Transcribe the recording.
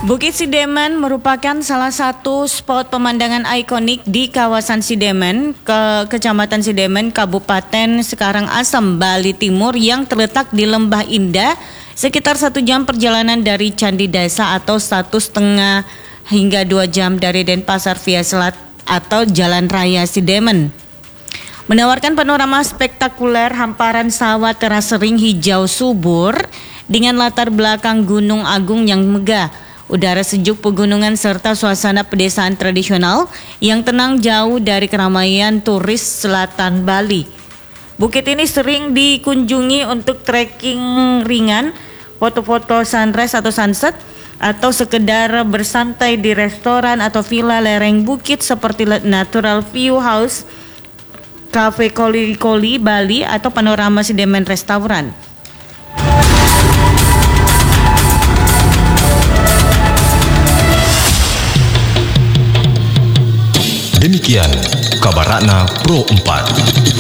Bukit Sidemen merupakan salah satu spot pemandangan ikonik di kawasan Sidemen, Kecamatan Sidemen, Kabupaten Karangasem, Bali Timur yang terletak di Lembah Indah, sekitar 1 jam perjalanan dari Candi Desa atau 1,5 hingga 2 jam dari Denpasar via Selat atau Jalan Raya Sidemen. Menawarkan panorama spektakuler hamparan sawah teras sering hijau subur dengan latar belakang Gunung Agung yang megah, udara sejuk pegunungan serta suasana pedesaan tradisional yang tenang jauh dari keramaian turis selatan Bali. Bukit ini sering dikunjungi untuk trekking ringan, foto-foto sunrise atau sunset, atau sekedar bersantai di restoran atau villa lereng bukit seperti Natural View House, Cafe Koli Bali atau Panorama Sidemen Restaurant. Demikian kabar Ratna Pro 4.